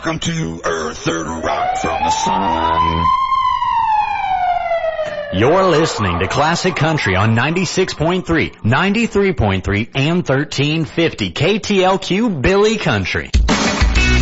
Welcome to Earth, Third Rock from the Sun. You're listening to Classic Country on 96.3, 93.3, and 1350 KTLQ Billy Country.